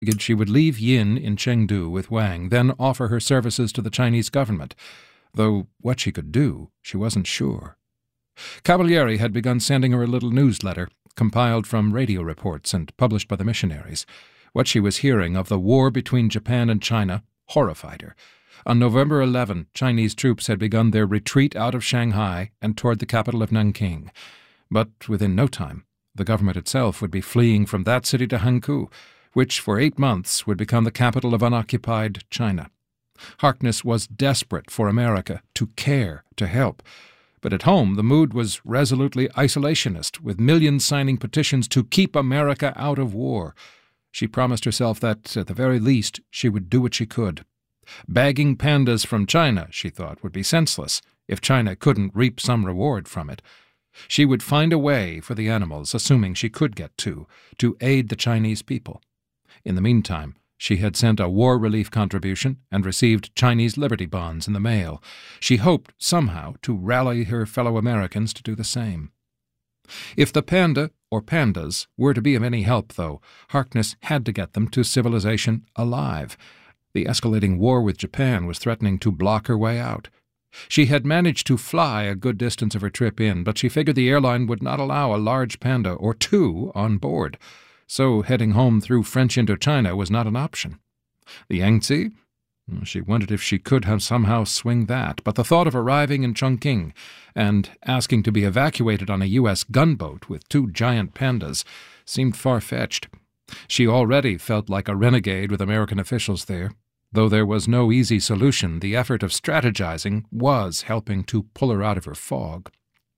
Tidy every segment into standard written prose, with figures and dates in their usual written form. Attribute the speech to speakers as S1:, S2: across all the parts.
S1: She would leave Yin in Chengdu with Wang, then offer her services to the Chinese government, though what she could do, she wasn't sure. Cavalieri had begun sending her a little newsletter, compiled from radio reports and published by the missionaries. What she was hearing of the war between Japan and China horrified her. On November 11, Chinese troops had begun their retreat out of Shanghai and toward the capital of Nanking. But within no time, the government itself would be fleeing from that city to Hankou, which for 8 months would become the capital of unoccupied China. Harkness was desperate for America to care, to help. But at home, the mood was resolutely isolationist, with millions signing petitions to keep America out of war. She promised herself that, at the very least, she would do what she could. Bagging pandas from China, she thought, would be senseless if China couldn't reap some reward from it. She would find a way for the animals, assuming she could get to aid the Chinese people. In the meantime, she had sent a war relief contribution and received Chinese Liberty bonds in the mail. She hoped somehow to rally her fellow Americans to do the same. If the panda, or pandas, were to be of any help, though, Harkness had to get them to civilization alive. The escalating war with Japan was threatening to block her way out. She had managed to fly a good distance of her trip in, but she figured the airline would not allow a large panda or two on board. So heading home through French Indochina was not an option. The Yangtze? She wondered if she could have somehow swing that, but the thought of arriving in Chongqing and asking to be evacuated on a U.S. gunboat with 2 giant pandas seemed far-fetched. She already felt like a renegade with American officials there. Though there was no easy solution, the effort of strategizing was helping to pull her out of her fog.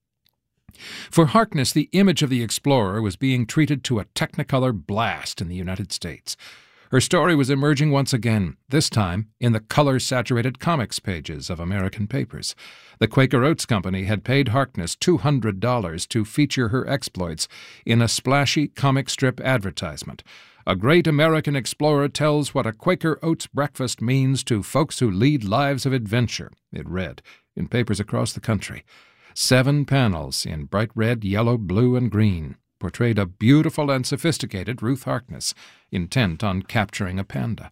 S1: For Harkness, the image of the explorer was being treated to a Technicolor blast in the United States. Her story was emerging once again, this time in the color-saturated comics pages of American papers. The Quaker Oats Company had paid Harkness $200 to feature her exploits in a splashy comic strip advertisement. A great American explorer tells what a Quaker Oats breakfast means to folks who lead lives of adventure, it read, in papers across the country. 7 panels in bright red, yellow, blue, and green portrayed a beautiful and sophisticated Ruth Harkness, intent on capturing a panda.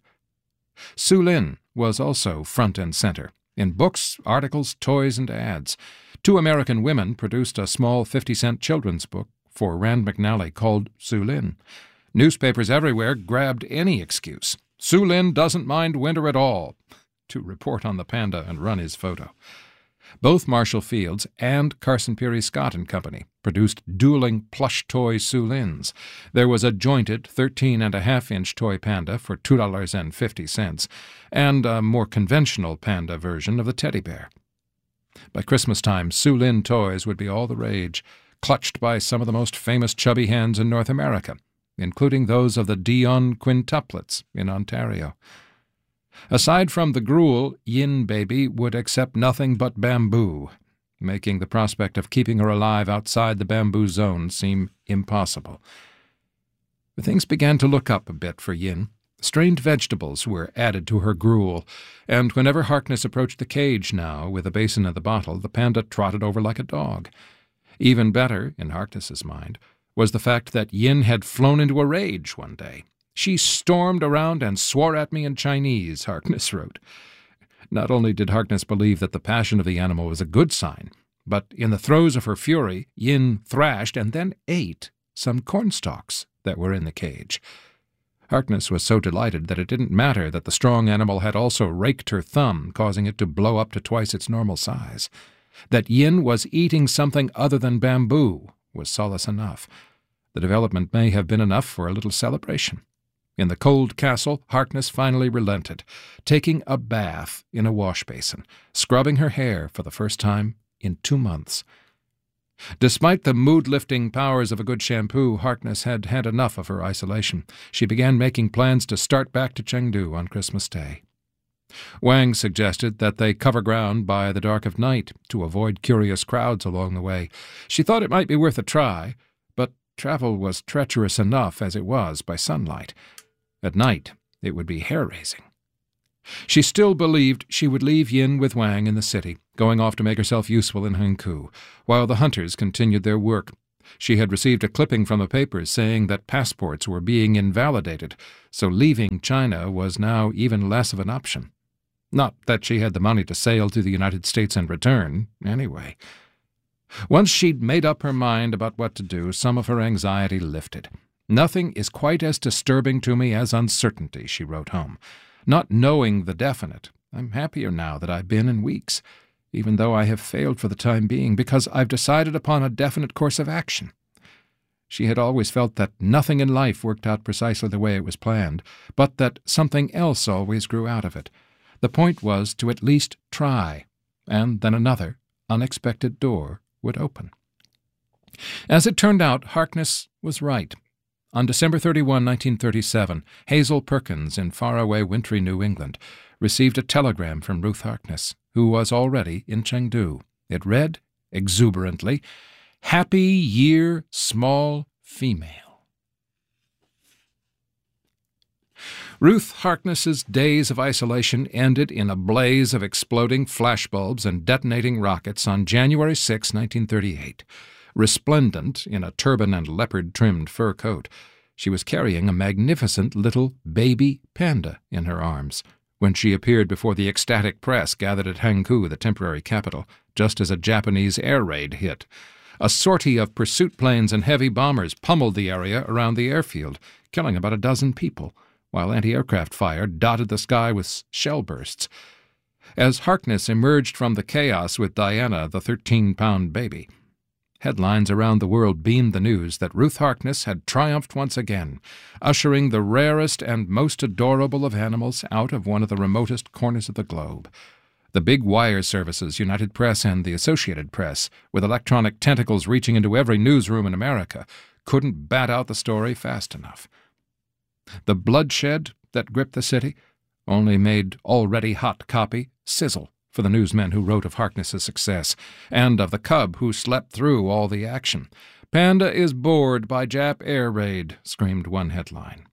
S1: Su Lin was also front and center, in books, articles, toys, and ads. 2 American women produced a small 50-cent children's book for Rand McNally called Su Lin. Newspapers everywhere grabbed any excuse. Su Lin doesn't mind winter at all, to report on the panda and run his photo. Both Marshall Fields and Carson Peary Scott and Company produced dueling plush toy Su Lins. There was a jointed 13.5-inch toy panda for $2.50 and a more conventional panda version of the teddy bear. By Christmas time, Su Lin toys would be all the rage, clutched by some of the most famous chubby hands in North America, including those of the Dion quintuplets in Ontario. Aside from the gruel, Yin Baby would accept nothing but bamboo, making the prospect of keeping her alive outside the bamboo zone seem impossible. But things began to look up a bit for Yin. Strained vegetables were added to her gruel, and whenever Harkness approached the cage now with a basin and the bottle, the panda trotted over like a dog. Even better, in Harkness's mind, was the fact that Yin had flown into a rage one day. She stormed around and swore at me in Chinese, Harkness wrote. Not only did Harkness believe that the passion of the animal was a good sign, but in the throes of her fury, Yin thrashed and then ate some cornstalks that were in the cage. Harkness was so delighted that it didn't matter that the strong animal had also raked her thumb, causing it to blow up to twice its normal size. That Yin was eating something other than bamboo was solace enough. The development may have been enough for a little celebration. In the cold castle, Harkness finally relented, taking a bath in a wash basin, scrubbing her hair for the first time in 2 months. Despite the mood-lifting powers of a good shampoo, Harkness had had enough of her isolation. She began making plans to start back to Chengdu on Christmas Day. Wang suggested that they cover ground by the dark of night to avoid curious crowds along the way. She thought it might be worth a try, but travel was treacherous enough as it was by sunlight. At night, it would be hair-raising. She still believed she would leave Yin with Wang in the city, going off to make herself useful in Hankou, while the hunters continued their work. She had received a clipping from the papers saying that passports were being invalidated, so leaving China was now even less of an option. Not that she had the money to sail to the United States and return, anyway. Once she'd made up her mind about what to do, some of her anxiety lifted. "Nothing is quite as disturbing to me as uncertainty," she wrote home. "Not knowing the definite. I'm happier now than I've been in weeks, even though I have failed for the time being, because I've decided upon a definite course of action." She had always felt that nothing in life worked out precisely the way it was planned, but that something else always grew out of it. The point was to at least try, and then another, unexpected door would open. As it turned out, Harkness was right. On December 31, 1937, Hazel Perkins in faraway wintry New England received a telegram from Ruth Harkness, who was already in Chengdu. It read, exuberantly, "Happy Year, small female." Ruth Harkness's days of isolation ended in a blaze of exploding flashbulbs and detonating rockets on January 6, 1938. Resplendent in a turban and leopard-trimmed fur coat, she was carrying a magnificent little baby panda in her arms when she appeared before the ecstatic press gathered at Hankou, the temporary capital, just as a Japanese air raid hit. A sortie of pursuit planes and heavy bombers pummeled the area around the airfield, killing about a dozen people, while anti-aircraft fire dotted the sky with shell bursts. As Harkness emerged from the chaos with Diana, the 13-pound baby, headlines around the world beamed the news that Ruth Harkness had triumphed once again, ushering the rarest and most adorable of animals out of one of the remotest corners of the globe. The big wire services, United Press and the Associated Press, with electronic tentacles reaching into every newsroom in America, couldn't bat out the story fast enough. The bloodshed that gripped the city only made already hot copy sizzle for the newsmen who wrote of Harkness's success, and of the cub who slept through all the action. "Panda is bored by Jap air raid," screamed one headline.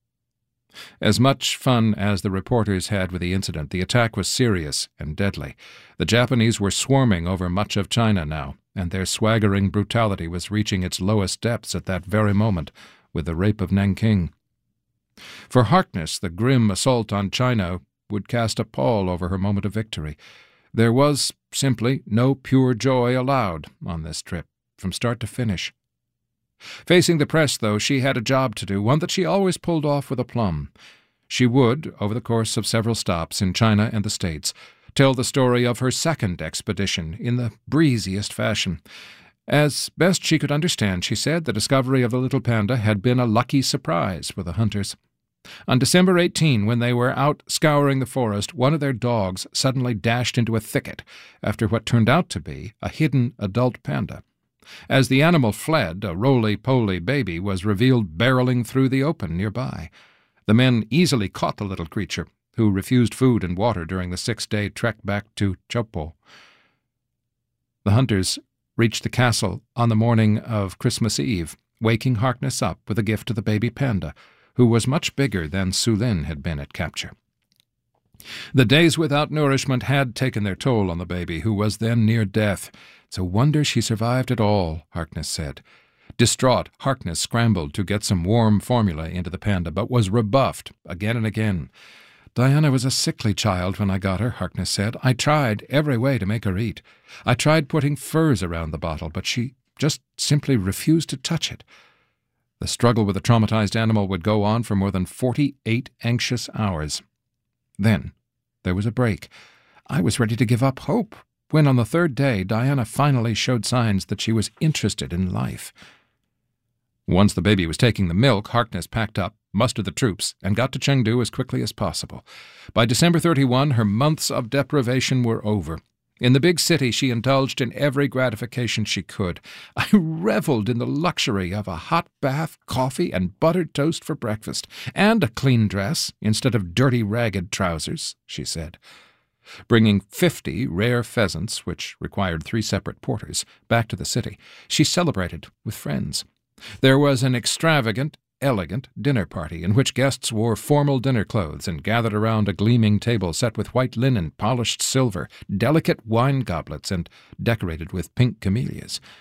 S1: As much fun as the reporters had with the incident, the attack was serious and deadly. The Japanese were swarming over much of China now, and their swaggering brutality was reaching its lowest depths at that very moment with the rape of Nanking. For Harkness, the grim assault on China would cast a pall over her moment of victory. There was simply no pure joy allowed on this trip, from start to finish. Facing the press, though, she had a job to do, one that she always pulled off with aplomb. She would, over the course of several stops in China and the States, tell the story of her second expedition in the breeziest fashion. As best she could understand, she said, the discovery of the little panda had been a lucky surprise for the hunters. On December 18, when they were out scouring the forest, one of their dogs suddenly dashed into a thicket after what turned out to be a hidden adult panda. As the animal fled, a roly-poly baby was revealed barreling through the open nearby. The men easily caught the little creature, who refused food and water during the 6-day trek back to Chopo. The hunters reached the castle on the morning of Christmas Eve, waking Harkness up with a gift to the baby panda, who was much bigger than Sulin had been at capture. The days without nourishment had taken their toll on the baby, who was then near death. "It's a wonder she survived at all," Harkness said. Distraught, Harkness scrambled to get some warm formula into the panda, but was rebuffed again and again. "Diana was a sickly child when I got her," Harkness said. "I tried every way to make her eat. I tried putting furs around the bottle, but she just simply refused to touch it." The struggle with the traumatized animal would go on for more than 48 anxious hours. Then there was a break. I was ready to give up hope when, on the 3rd day, Diana finally showed signs that she was interested in life. Once the baby was taking the milk, Harkness packed up, mustered the troops, and got to Chengdu as quickly as possible. By December 31, her months of deprivation were over. In the big city, she indulged in every gratification she could. "I reveled in the luxury of a hot bath, coffee, and buttered toast for breakfast, and a clean dress instead of dirty, ragged trousers," she said. Bringing 50 rare pheasants, which required 3 separate porters, back to the city, she celebrated with friends. There was an extravagant, elegant dinner party in which guests wore formal dinner clothes and gathered around a gleaming table set with white linen, polished silver, delicate wine goblets, and decorated with pink camellias.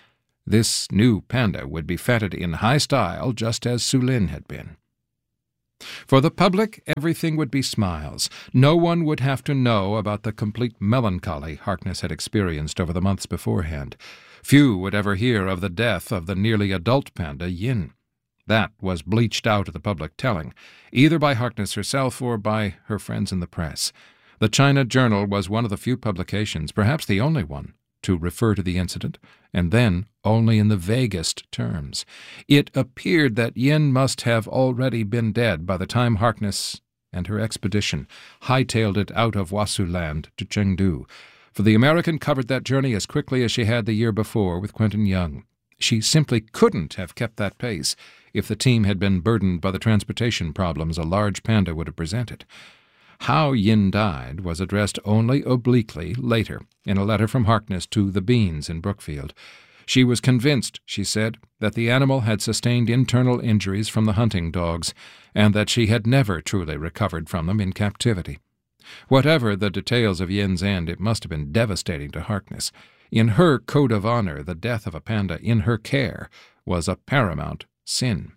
S1: This new panda would be feted in high style, just as Su Lin had been. For the public, everything would be smiles. No one would have to know about the complete melancholy Harkness had experienced over the months beforehand. Few would ever hear of the death of the nearly adult panda, Yin. That was bleached out of the public telling, either by Harkness herself or by her friends in the press. The China Journal was one of the few publications, perhaps the only one, to refer to the incident, and then only in the vaguest terms. It appeared that Yin must have already been dead by the time Harkness and her expedition hightailed it out of Wasu Land to Chengdu, for the American covered that journey as quickly as she had the year before with Quentin Young. She simply couldn't have kept that pace if the team had been burdened by the transportation problems a large panda would have presented. How Yin died was addressed only obliquely later in a letter from Harkness to the Beans in Brookfield. She was convinced, she said, that the animal had sustained internal injuries from the hunting dogs, and that she had never truly recovered from them in captivity. Whatever the details of Yin's end, it must have been devastating to Harkness. In her code of honor, the death of a panda in her care was a paramount sin.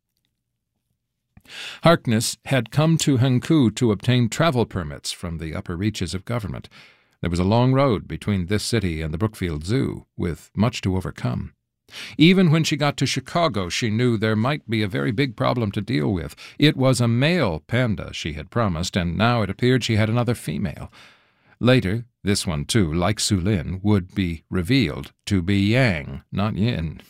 S1: Harkness had come to Hankou to obtain travel permits from the upper reaches of government. There was a long road between this city and the Brookfield Zoo, with much to overcome. Even when she got to Chicago, she knew there might be a very big problem to deal with. It was a male panda she had promised, and now it appeared she had another female. Later, this one too, like Su Lin, would be revealed to be Yang, not Yin.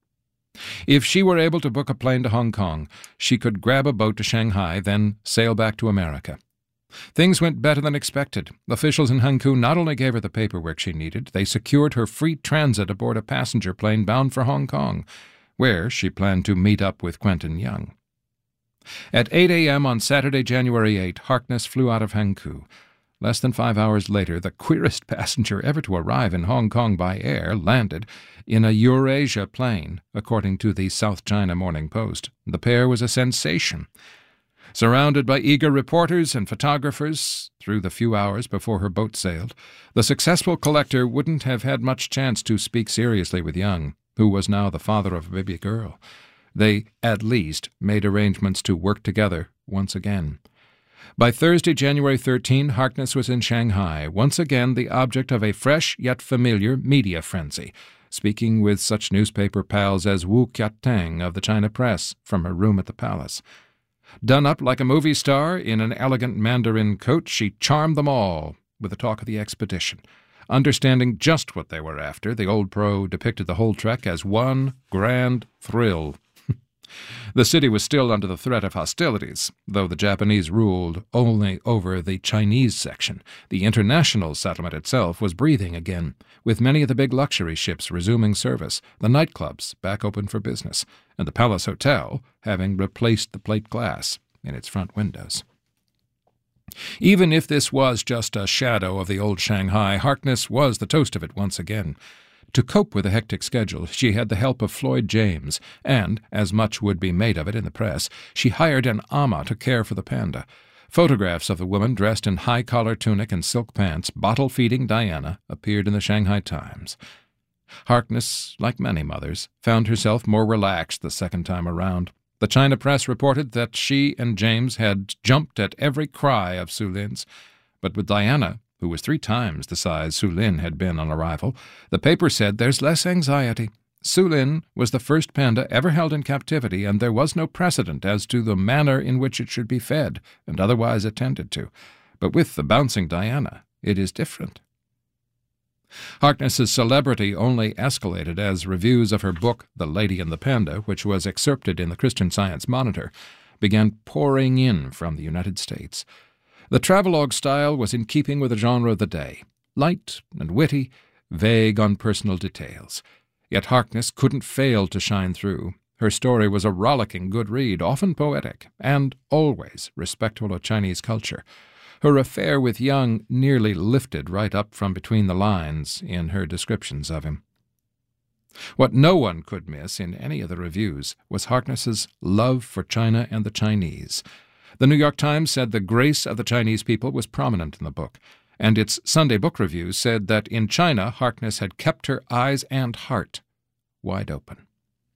S1: If she were able to book a plane to Hong Kong, she could grab a boat to Shanghai, then sail back to America. Things went better than expected. Officials in Hankou not only gave her the paperwork she needed, they secured her free transit aboard a passenger plane bound for Hong Kong, where she planned to meet up with Quentin Young. At 8 a.m. on Saturday, January 8, Harkness flew out of Hankou. Less than 5 hours later, the queerest passenger ever to arrive in Hong Kong by air landed in a Eurasia plane, according to the South China Morning Post. The pair was a sensation. Surrounded by eager reporters and photographers through the few hours before her boat sailed, the successful collector wouldn't have had much chance to speak seriously with Young, who was now the father of a baby girl. They, at least, made arrangements to work together once again. By Thursday, January 13, Harkness was in Shanghai, once again the object of a fresh yet familiar media frenzy, speaking with such newspaper pals as Wu Kiatang of the China Press from her room at the palace. Done up like a movie star in an elegant Mandarin coat, she charmed them all with the talk of the expedition. Understanding just what they were after, the old pro depicted the whole trek as one grand thrill. The city was still under the threat of hostilities, though the Japanese ruled only over the Chinese section. The international settlement itself was breathing again, with many of the big luxury ships resuming service, the nightclubs back open for business, and the Palace Hotel having replaced the plate glass in its front windows. Even if this was just a shadow of the old Shanghai, Harkness was the toast of it once again. To cope with a hectic schedule, she had the help of Floyd James, and, as much would be made of it in the press, she hired an ama to care for the panda. Photographs of the woman dressed in high-collar tunic and silk pants, bottle-feeding Diana, appeared in the Shanghai Times. Harkness, like many mothers, found herself more relaxed the second time around. The China Press reported that she and James had jumped at every cry of Su Lin's, but with Diana, who was 3 times the size Su Lin had been on arrival, the paper said there's less anxiety. Su Lin was the first panda ever held in captivity, and there was no precedent as to the manner in which it should be fed and otherwise attended to. But with the bouncing Diana, it is different. Harkness's celebrity only escalated as reviews of her book, The Lady and the Panda, which was excerpted in the Christian Science Monitor, began pouring in from the United States. The travelogue style was in keeping with the genre of the day, light and witty, vague on personal details. Yet Harkness couldn't fail to shine through. Her story was a rollicking good read, often poetic, and always respectful of Chinese culture. Her affair with Young nearly lifted right up from between the lines in her descriptions of him. What no one could miss in any of the reviews was Harkness's love for China and the Chinese. The New York Times said the grace of the Chinese people was prominent in the book, and its Sunday book review said that in China Harkness had kept her eyes and heart wide open.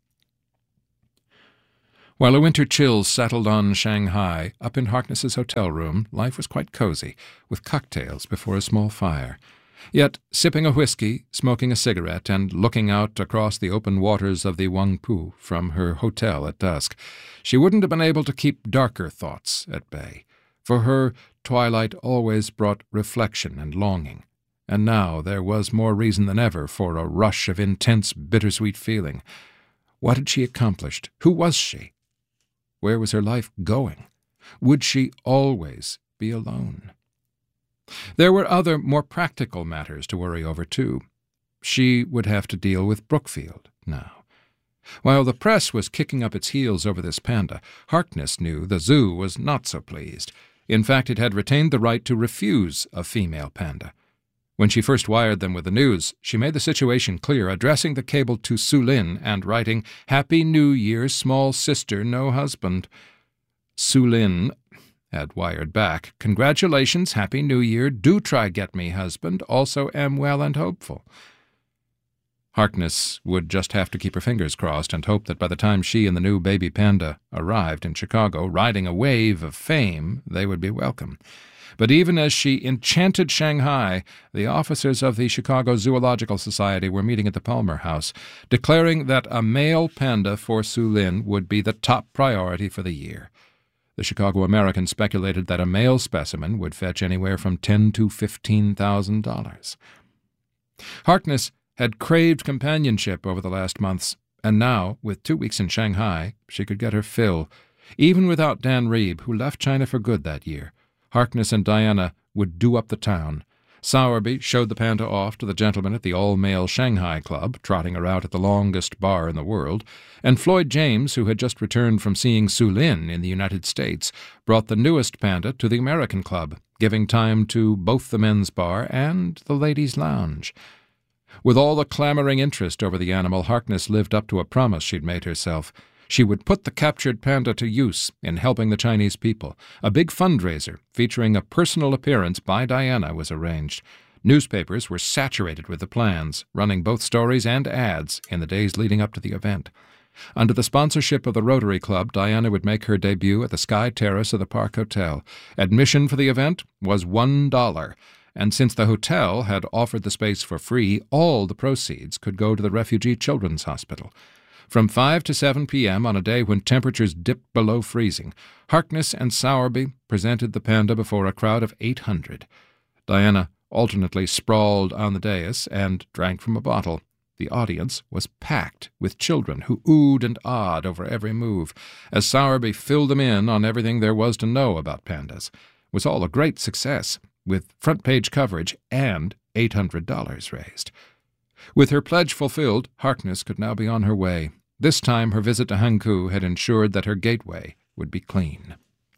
S1: While a winter chill settled on Shanghai, up in Harkness's hotel room, life was quite cozy, with cocktails before a small fire. Yet, sipping a whiskey, smoking a cigarette, and looking out across the open waters of the Huangpu from her hotel at dusk, she wouldn't have been able to keep darker thoughts at bay. For her, twilight always brought reflection and longing, and now there was more reason than ever for a rush of intense, bittersweet feeling. What had she accomplished? Who was she? Where was her life going? Would she always be alone? There were other, more practical matters to worry over, too. She would have to deal with Brookfield now. While the press was kicking up its heels over this panda, Harkness knew the zoo was not so pleased. In fact, it had retained the right to refuse a female panda. When she first wired them with the news, she made the situation clear, addressing the cable to Su Lin and writing, "Happy New Year, small sister, no husband." Su Lin had wired back, "Congratulations, Happy New Year, do try get me husband, also am well and hopeful." Harkness would just have to keep her fingers crossed and hope that by the time she and the new baby panda arrived in Chicago, riding a wave of fame, they would be welcome. But even as she enchanted Shanghai, the officers of the Chicago Zoological Society were meeting at the Palmer House, declaring that a male panda for Su Lin would be the top priority for the year. The Chicago American speculated that a male specimen would fetch anywhere from $10,000 to $15,000. Harkness had craved companionship over the last months, and now, with 2 weeks in Shanghai, she could get her fill. Even without Dan Reeb, who left China for good that year, Harkness and Diana would do up the town. Sowerby showed the panda off to the gentleman at the all-male Shanghai Club, trotting her out at the longest bar in the world, and Floyd James, who had just returned from seeing Su Lin in the United States, brought the newest panda to the American Club, giving time to both the men's bar and the ladies' lounge. With all the clamoring interest over the animal, Harkness lived up to a promise she'd made herself. She would put the captured panda to use in helping the Chinese people. A big fundraiser featuring a personal appearance by Diana was arranged. Newspapers were saturated with the plans, running both stories and ads in the days leading up to the event. Under the sponsorship of the Rotary Club, Diana would make her debut at the Sky Terrace of the Park Hotel. Admission for the event was $1, and since the hotel had offered the space for free, all the proceeds could go to the Refugee Children's Hospital. From 5 to 7 p.m. on a day when temperatures dipped below freezing, Harkness and Sowerby presented the panda before a crowd of 800. Diana alternately sprawled on the dais and drank from a bottle. The audience was packed with children who oohed and ahed over every move, as Sowerby filled them in on everything there was to know about pandas. It was all a great success, with front-page coverage and $800 raised. With her pledge fulfilled, Harkness could now be on her way. This time her visit to Hankou had ensured that her gateway would be clean.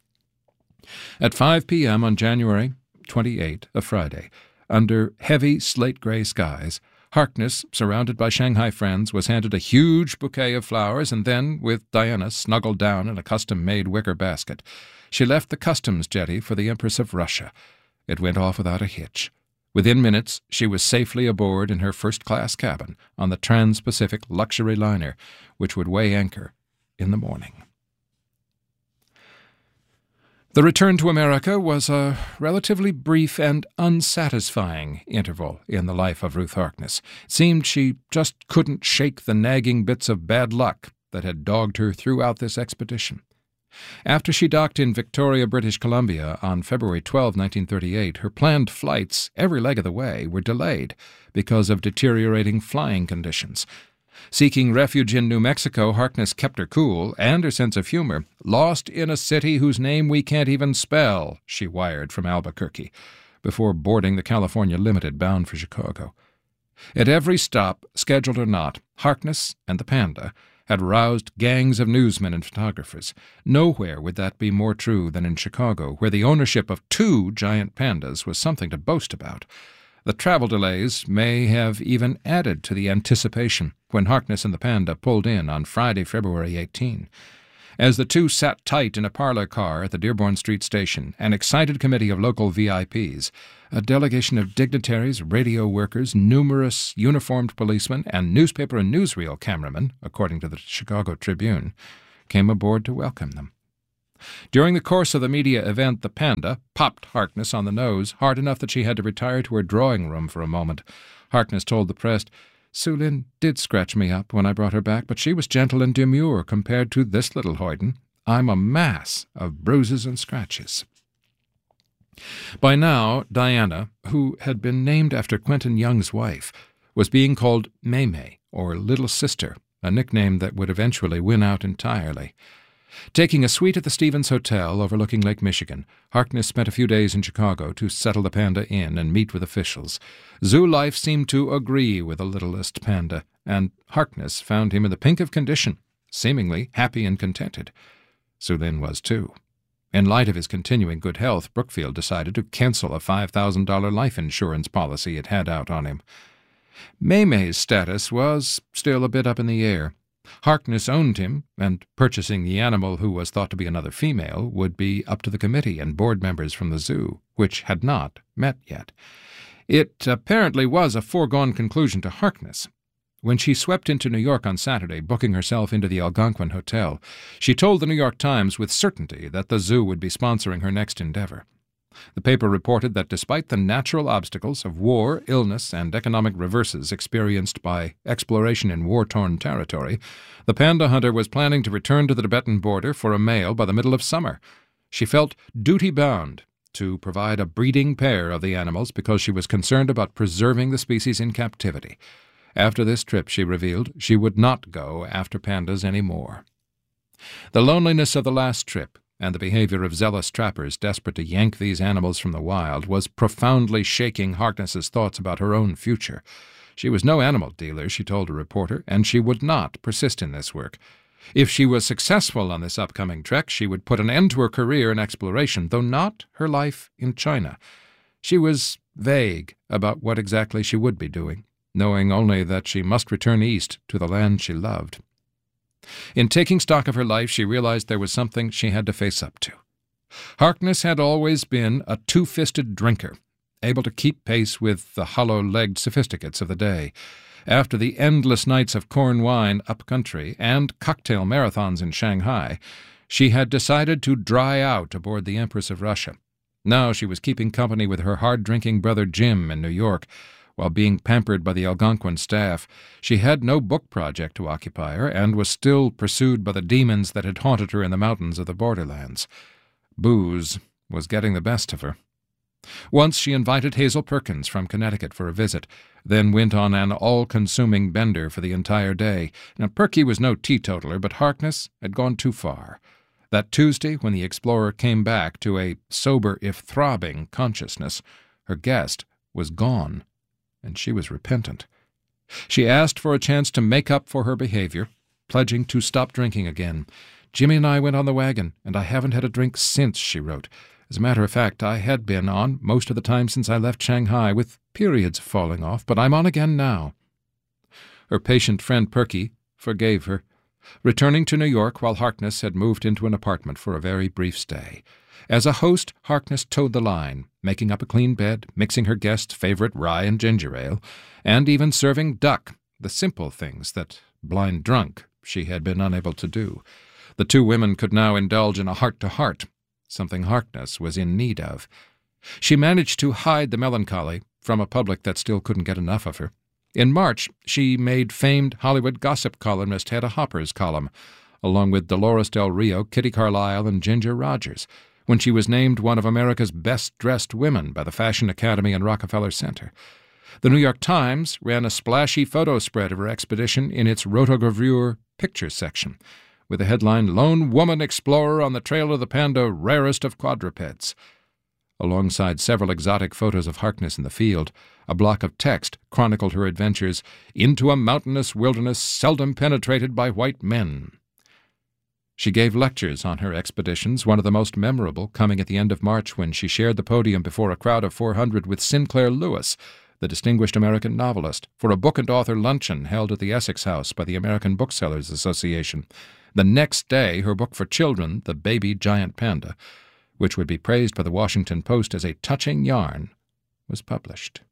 S1: At 5 p.m. on January 28, a Friday, under heavy slate-gray skies, Harkness, surrounded by Shanghai friends, was handed a huge bouquet of flowers and then, with Diana snuggled down in a custom-made wicker basket, she left the customs jetty for the Empress of Russia. It went off without a hitch. Within minutes, she was safely aboard in her first-class cabin on the Trans-Pacific luxury liner, which would weigh anchor in the morning. The return to America was a relatively brief and unsatisfying interval in the life of Ruth Harkness. It seemed she just couldn't shake the nagging bits of bad luck that had dogged her throughout this expedition. After she docked in Victoria, British Columbia on February 12, 1938, her planned flights, every leg of the way, were delayed because of deteriorating flying conditions. Seeking refuge in New Mexico, Harkness kept her cool and her sense of humor. "Lost in a city whose name we can't even spell," she wired from Albuquerque, before boarding the California Limited bound for Chicago. At every stop, scheduled or not, Harkness and the panda had roused gangs of newsmen and photographers. Nowhere would that be more true than in Chicago, where the ownership of 2 giant pandas was something to boast about. The travel delays may have even added to the anticipation when Harkness and the panda pulled in on Friday, February 18. As the two sat tight in a parlor car at the Dearborn Street station, an excited committee of local VIPs, a delegation of dignitaries, radio workers, numerous uniformed policemen, and newspaper and newsreel cameramen, according to the Chicago Tribune, came aboard to welcome them. During the course of the media event, the Panda popped Harkness on the nose hard enough that she had to retire to her drawing room for a moment. Harkness told the press, "Su Lin did scratch me up when I brought her back, but she was gentle and demure compared to this little hoyden. I'm a mass of bruises and scratches." By now, Diana, who had been named after Quentin Young's wife, was being called May, or Little Sister, a nickname that would eventually win out entirely. Taking a suite at the Stevens Hotel overlooking Lake Michigan, Harkness spent a few days in Chicago to settle the Panda in and meet with officials. Zoo life seemed to agree with the littlest Panda, and Harkness found him in the pink of condition, seemingly happy and contented. Su Lin was too. In light of his continuing good health, Brookfield decided to cancel a $5,000 life insurance policy it had out on him. May's status was still a bit up in the air. Harkness owned him, and purchasing the animal, who was thought to be another female, would be up to the committee and board members from the zoo, which had not met yet. It apparently was a foregone conclusion to Harkness. When she swept into New York on Saturday, booking herself into the Algonquin Hotel, she told the New York Times with certainty that the zoo would be sponsoring her next endeavor. The paper reported that despite the natural obstacles of war, illness, and economic reverses experienced by exploration in war-torn territory, the panda hunter was planning to return to the Tibetan border for a male by the middle of summer. She felt duty-bound to provide a breeding pair of the animals because she was concerned about preserving the species in captivity. After this trip, she revealed, she would not go after pandas any more. The loneliness of the last trip and the behavior of zealous trappers desperate to yank these animals from the wild was profoundly shaking Harkness's thoughts about her own future. She was no animal dealer, she told a reporter, and she would not persist in this work. If she was successful on this upcoming trek, she would put an end to her career in exploration, though not her life in China. She was vague about what exactly she would be doing, knowing only that she must return east to the land she loved. In taking stock of her life, she realized there was something she had to face up to. Harkness had always been a two-fisted drinker, able to keep pace with the hollow-legged sophisticates of the day. After the endless nights of corn wine up-country and cocktail marathons in Shanghai, she had decided to dry out aboard the Empress of Russia. Now she was keeping company with her hard-drinking brother Jim in New York. While being pampered by the Algonquin staff, she had no book project to occupy her and was still pursued by the demons that had haunted her in the mountains of the borderlands. Booze was getting the best of her. Once she invited Hazel Perkins from Connecticut for a visit, then went on an all-consuming bender for the entire day. Now, Perky was no teetotaler, but Harkness had gone too far. That Tuesday, when the explorer came back to a sober if throbbing consciousness, her guest was gone, and she was repentant. She asked for a chance to make up for her behavior, pledging to stop drinking again. "Jimmy and I went on the wagon, and I haven't had a drink since," she wrote. "As a matter of fact, I had been on most of the time since I left Shanghai, with periods falling off, but I'm on again now." Her patient friend Perky forgave her, returning to New York while Harkness had moved into an apartment for a very brief stay. As a host, Harkness towed the line, making up a clean bed, mixing her guests' favorite rye and ginger ale, and even serving duck, the simple things that, blind drunk, she had been unable to do. The two women could now indulge in a heart-to-heart, something Harkness was in need of. She managed to hide the melancholy from a public that still couldn't get enough of her. In March, she made famed Hollywood gossip columnist Hedda Hopper's column, along with Dolores Del Rio, Kitty Carlisle, and Ginger Rogers, when she was named one of America's best-dressed women by the Fashion Academy and Rockefeller Center. The New York Times ran a splashy photo spread of her expedition in its rotogravure picture section, with the headline, "Lone Woman Explorer on the Trail of the Panda, Rarest of Quadrupeds." Alongside several exotic photos of Harkness in the field, a block of text chronicled her adventures into a mountainous wilderness seldom penetrated by white men. She gave lectures on her expeditions, one of the most memorable coming at the end of March when she shared the podium before a crowd of 400 with Sinclair Lewis, the distinguished American novelist, for a book and author luncheon held at the Essex House by the American Booksellers Association. The next day, her book for children, The Baby Giant Panda, which would be praised by the Washington Post as a touching yarn, was published.